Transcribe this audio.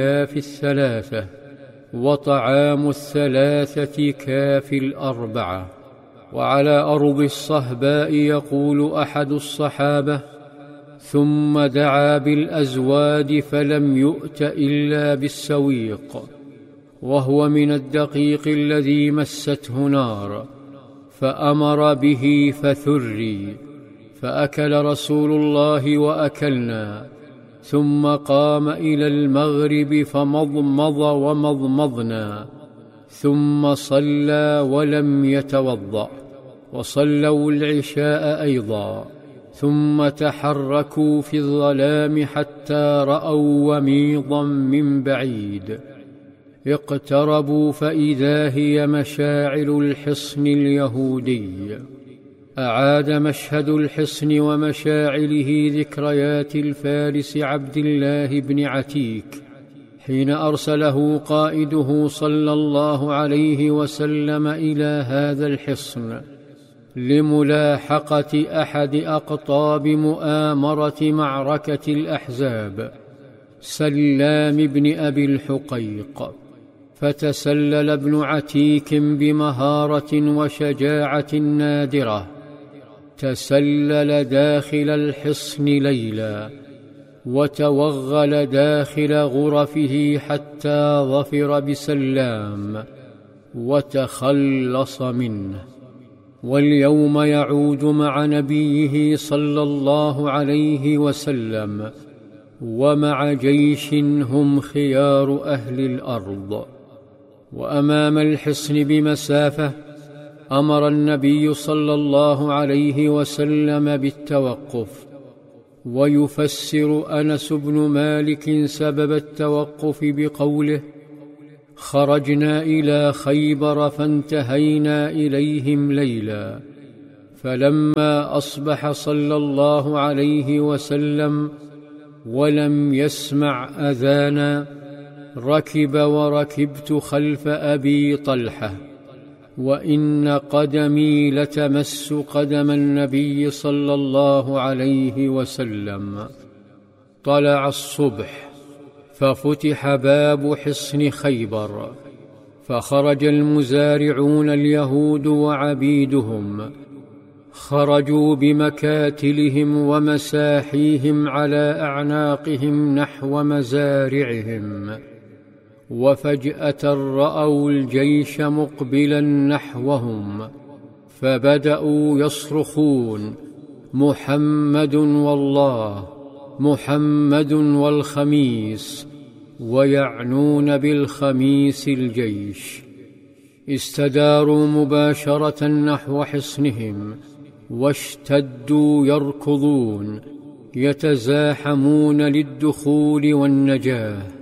كاف الثلاثة، وطعام الثلاثة كاف الأربعة. وعلى أرض الصهباء يقول أحد الصحابة: ثم دعا بالأزواد فلم يؤت إلا بالسويق، وهو من الدقيق الذي مسته نار، فأمر به فثري، فأكل رسول الله وأكلنا، ثم قام إلى المغرب فمضمض ومضمضنا، ثم صلى ولم يتوضأ، وصلوا العشاء أيضا، ثم تحركوا في الظلام حتى رأوا وميضا من بعيد، اقتربوا فإذا هي مشاعل الحصن اليهودي. أعاد مشهد الحصن ومشاعله ذكريات الفارس عبد الله بن عتيك حين أرسله قائده صلى الله عليه وسلم إلى هذا الحصن لملاحقة أحد أقطاب مؤامرة معركة الأحزاب، سلام بن أبي الحقيق. فتسلل ابن عتيك بمهارة وشجاعة نادرة، تسلل داخل الحصن ليلا، وتوغل داخل غرفه حتى ظفر بسلام وتخلص منه. واليوم يعود مع نبيه صلى الله عليه وسلم ومع جيش هم خيار أهل الأرض. وأمام الحصن بمسافة أمر النبي صلى الله عليه وسلم بالتوقف. ويفسر أنس بن مالك سبب التوقف بقوله: خرجنا إلى خيبر فانتهينا إليهم ليلا، فلما أصبح صلى الله عليه وسلم ولم يسمع أذانا ركب وركبت خلف أبي طلحة، وإن قدمي لتمس قدم النبي صلى الله عليه وسلم. طلع الصبح ففتح باب حصن خيبر، فخرج المزارعون اليهود وعبيدهم، خرجوا بمكاتلهم ومساحيهم على أعناقهم نحو مزارعهم، وفجأة رأوا الجيش مقبلا نحوهم، فبدأوا يصرخون: محمد والله، محمد والخميس، ويعنون بالخميس الجيش. استداروا مباشرة نحو حصنهم، واشتدوا يركضون يتزاحمون للدخول والنجاة.